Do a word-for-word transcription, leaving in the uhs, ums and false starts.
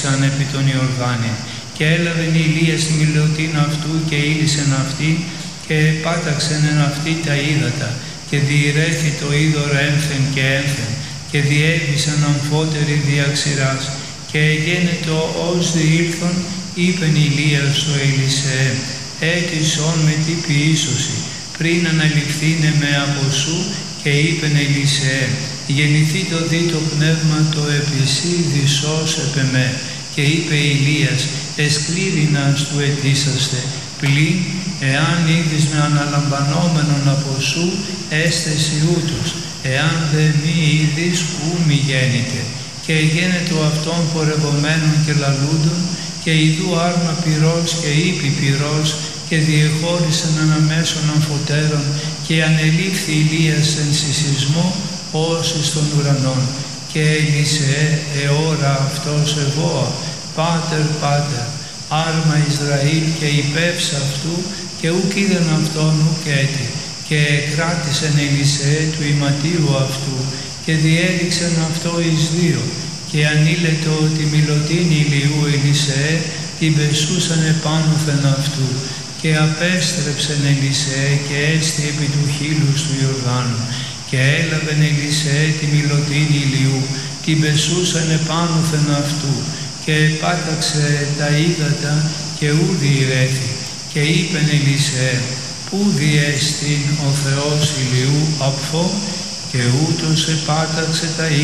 έσχισαν επί τον Ιορδάνη. Και έλαβεν Ηλίας τη μιλωτήν αυτού και ήλυσεν αυτή και πάταξεν εν αυτή τα ύδατα και διηρέθη το είδωρ ένθεν και ένθεν και διέβησαν αμφότεροι δια ξηράς και γένετο ως διήλθον είπεν Ηλίας στο Ελισεέ «Έτησον με τι ποιήσωση πριν αναληφθήνε με από σου» και είπεν Ελισεέ «Γεννηθεί το δι το πνεύμα το επισή δισός επ' εμέ». Και είπε Ηλίας «Εσκλήρινας του ετήσαστε, πλην εάν είδεις με αναλαμβανόμενον από σου έστεση ούτως, εάν δε μη είδεις ου μη γέννηται». Και γένετο αυτόν πορευομένων και λαλούντων και ιδού άρμα πυρός και ύπη πυρός και διεχώρισαν αναμέσων αμφωτέρων και ανελήφθη Ηλίας εν συσσισμό ως εις των ουρανών. Και Ελισεέ εώρα αυτός εγώα, πάτερ πάτερ, άρμα Ισραήλ και υπεύς αυτού και ουκ είδεν αυτόν ουκ έτη. Και κράτησεν Ελισεέ του ηματίου αυτού και διέδειξεν αυτό εις δύο. Και ανήλετο τη μιλωτήν Ηλιού Ελισεέ την πεσούσαν επάνωθεν αυτού. Και απέστρεψεν Ελισεέ και έστη επί του χείλους του Ιορδάνου. Και έλαβεν Ελισεέ τη μιλωτήν Ηλιού, την πεσούσαν επάνωθεν αυτού. Και πάταξε τα ύδατα και ου διηρέθη. Και είπεν Ελισεέ, πού διέστην ο Θεός Ηλιού απφό, και ούτως επάταξε τα